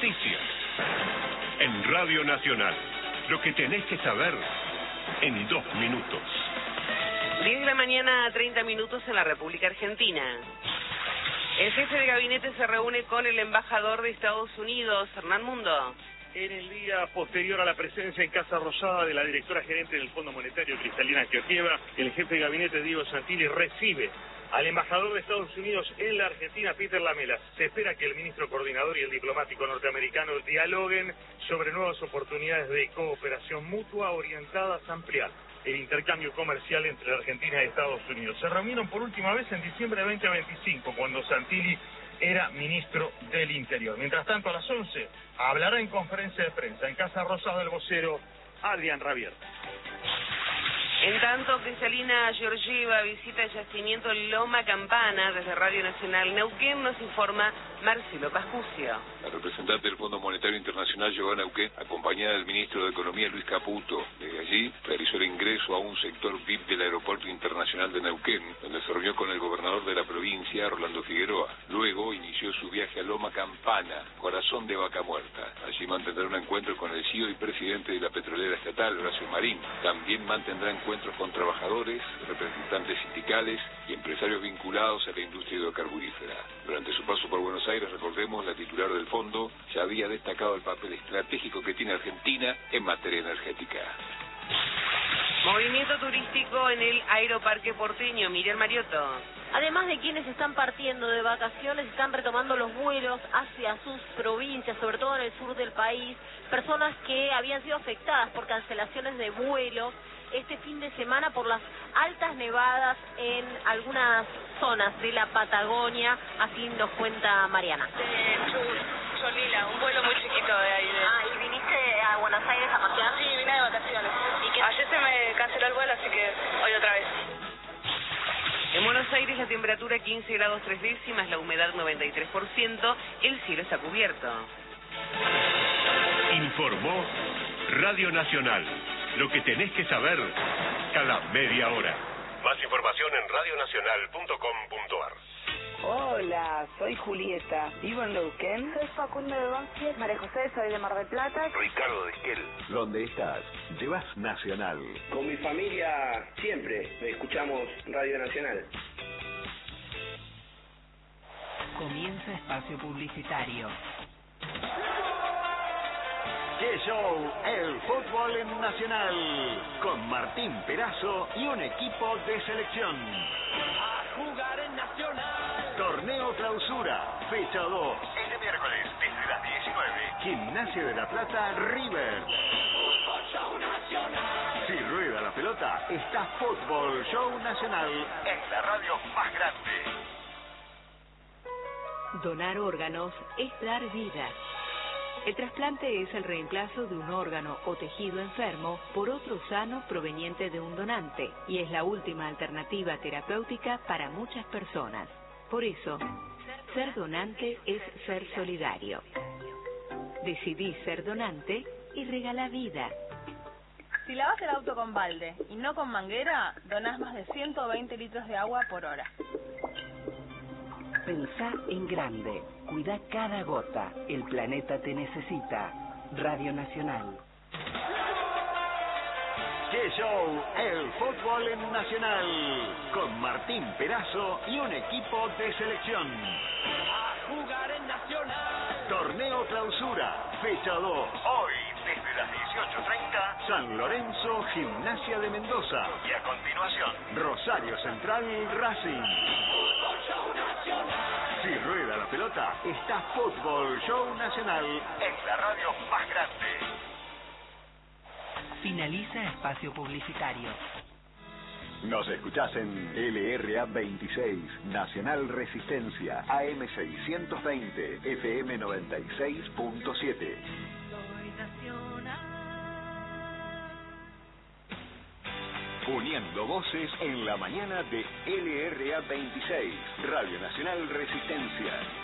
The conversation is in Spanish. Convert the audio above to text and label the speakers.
Speaker 1: Noticias. En Radio Nacional. Lo que tenés que saber en 2 minutos.
Speaker 2: 10 de la mañana, 30 minutos en la República Argentina. El jefe de gabinete se reúne con el embajador de Estados Unidos, Hernán Mundo.
Speaker 3: En el día posterior a la presencia en Casa Rosada de la directora gerente del Fondo Monetario, Cristalina Georgieva, el jefe de gabinete, Diego Santilli, recibe al embajador de Estados Unidos en la Argentina, Peter Lamela. Se espera que el ministro coordinador y el diplomático norteamericano dialoguen sobre nuevas oportunidades de cooperación mutua orientadas a ampliar el intercambio comercial entre Argentina y Estados Unidos. Se reunieron por última vez en diciembre de 2025, cuando Santilli era ministro del Interior. Mientras tanto, a las 11, hablará en conferencia de prensa en Casa Rosada el vocero Adrián Rabier.
Speaker 2: En tanto, Cristalina Georgieva visita el yacimiento Loma Campana. Desde Radio Nacional Neuquén nos informa Marcelo Pascucio.
Speaker 4: La representante del Fondo Monetario Internacional llegó a Neuquén acompañada del ministro de Economía Luis Caputo. Desde allí realizó el ingreso a un sector VIP del Aeropuerto Internacional de Neuquén, donde se reunió con el gobernador de la provincia, Rolando Figueroa. Luego inició su viaje a Loma Campana, corazón de Vaca Muerta. Allí mantendrá un encuentro con el CEO y presidente de la petrolera estatal, Horacio Marín. También mantendrá encuentros con trabajadores, representantes sindicales y empresarios vinculados a la industria hidrocarburífera. Durante su paso por Buenos Aires, recordemos, la titular del fondo ya había destacado el papel estratégico que tiene Argentina en materia energética.
Speaker 2: Movimiento turístico en el Aeroparque porteño. Miriam Mariotto.
Speaker 5: Además de quienes están partiendo de vacaciones, están retomando los vuelos hacia sus provincias, sobre todo en el sur del país, personas que habían sido afectadas por cancelaciones de vuelos este fin de semana por las altas nevadas en algunas zonas de la Patagonia, así nos cuenta Mariana.
Speaker 6: Cholila, un vuelo muy chiquito de ahí.
Speaker 5: ¿Y viniste a Buenos Aires a pasear?
Speaker 6: Sí, vine de vacaciones. Ayer se me canceló el vuelo, así que hoy otra vez.
Speaker 2: En Buenos Aires la temperatura 15 grados 3 décimas, la humedad 93%, el cielo está cubierto.
Speaker 1: Informó Radio Nacional. Lo que tenés que saber cada media hora. Más información en radionacional.com.ar.
Speaker 7: Hola, soy Julieta, vivo en Neuquén.
Speaker 8: Soy Facundo de Banfield. María José, soy de Mar del Plata.
Speaker 9: Ricardo de Esquel.
Speaker 10: ¿Dónde estás? Llevas Nacional.
Speaker 11: Con mi familia siempre escuchamos Radio Nacional.
Speaker 12: Comienza espacio publicitario.
Speaker 10: ¡Qué show! El fútbol en Nacional. Con Martín Perazo y un equipo de selección.
Speaker 13: A jugar en Nacional.
Speaker 10: Torneo Clausura, fecha 2. Este miércoles, desde las 19. Gimnasia de la Plata, River.
Speaker 13: Fútbol Show Nacional.
Speaker 10: Si rueda la pelota, está Fútbol Show Nacional en la radio más grande.
Speaker 12: Donar órganos es dar vida. El trasplante es el reemplazo de un órgano o tejido enfermo por otro sano proveniente de un donante y es la última alternativa terapéutica para muchas personas. Por eso, ser donante es ser solidario. Decidí ser donante y regala vida.
Speaker 14: Si lavas el auto con balde y no con manguera, donás más de 120 litros de agua por hora.
Speaker 15: Pensá en grande. Cuida cada gota. El planeta te necesita. Radio Nacional.
Speaker 10: ¡Qué show! El fútbol en Nacional. Con Martín Perazo y un equipo de selección.
Speaker 13: A jugar en Nacional.
Speaker 10: Torneo Clausura, fecha 2. Hoy, desde las 18:30, San Lorenzo, Gimnasia de Mendoza. Y a continuación, Rosario Central, Racing.
Speaker 13: Fútbol Show Nacional.
Speaker 10: Si rueda la pelota, está Fútbol Show Nacional en la radio más grande.
Speaker 12: Finaliza espacio publicitario.
Speaker 10: Nos escuchás en LRA 26, Nacional Resistencia, AM 620, FM 96.7. Uniendo voces en la mañana de LRA 26, Radio Nacional Resistencia.